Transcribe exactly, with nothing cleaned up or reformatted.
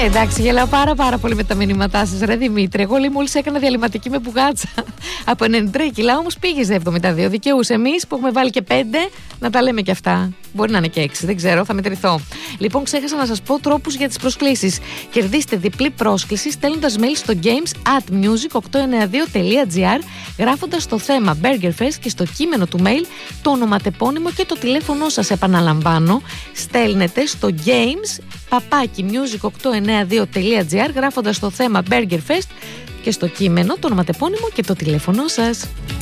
Εντάξει, γελάω πάρα πάρα πολύ με τα μηνύματά σας, ρε Δημήτρη. Εγώ λέει μόλις έκανα διαλυματική με πουγάτσα. Από ενενήντα τρία κιλά όμως πήγες εβδομήντα δύο. Δικαιούσε εμείς που έχουμε βάλει και πέντε να τα λέμε και αυτά. Μπορεί να είναι και έξι, δεν ξέρω, θα μετρηθώ. Λοιπόν, ξέχασα να σας πω τρόπους για τις προσκλήσεις. Κερδίστε διπλή πρόσκληση στέλνοντας mail στο games at music οκτακόσια ενενήντα δύο τελεία gr, γράφοντας το θέμα Burger Fest και στο κείμενο του mail το ονοματεπώνυμο και το τηλέφωνο σας. Επαναλαμβάνω, στέλνετε στο games παπάκι music οκτακόσια ενενήντα δύο τελεία gr, γράφοντας το θέμα Burger Fest και στο κείμενο το ονοματεπώνυμο και το τηλέφωνο σας.